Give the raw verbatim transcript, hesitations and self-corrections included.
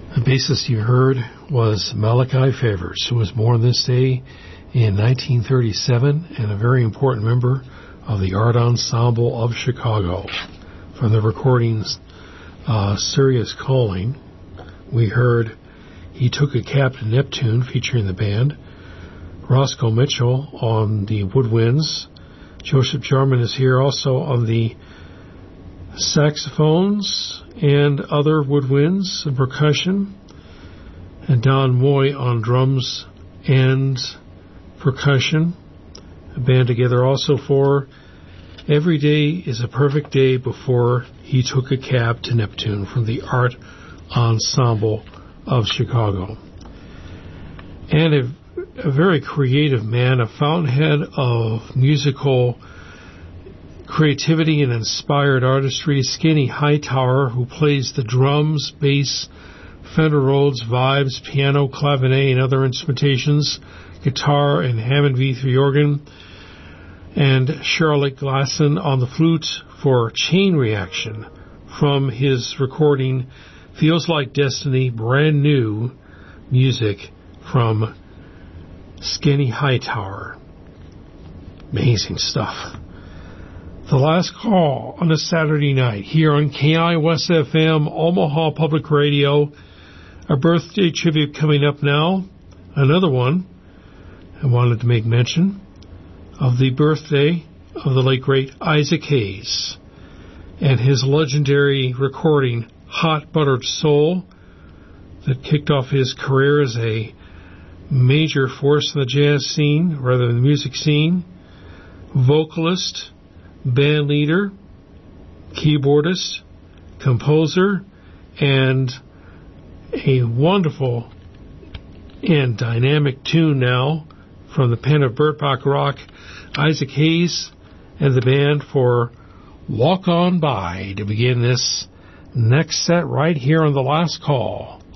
The bassist you heard was Malachi Favors, who was born this day in nineteen thirty-seven and a very important member of the Art Ensemble of Chicago. From the recordings uh, Serious Calling, we heard He Took a Cab to Neptune featuring the band, Roscoe Mitchell on the woodwinds. Joseph Jarman is here also on the saxophones and other woodwinds and percussion, and Don Moy on drums and percussion. A band together also for Every Day is a Perfect Day Before He Took a Cab to Neptune from the Art Ensemble of Chicago. And a, a very creative man, a fountainhead of musical creativity and inspired artistry, Skinny Hightower, who plays the drums, bass, Fender Rhodes, vibes, piano, clavinet, and other instrumentations, guitar, and Hammond V three organ, and Charlotte Glasson on the flute for Chain Reaction from his recording Feels Like Destiny, brand new music from Skinny Hightower. Amazing stuff. The last call on a Saturday night here on K I W S F M, Omaha Public Radio. A birthday tribute coming up now. Another one. I wanted to make mention of the birthday of the late great Isaac Hayes and his legendary recording Hot Buttered Soul that kicked off his career as a major force in the jazz scene, rather than the music scene. Vocalist, band leader, keyboardist, composer, and a wonderful and dynamic tune now from the pen of Burt Bacharach, Isaac Hayes, and the band for Walk On By to begin this next set right here on The Last Call.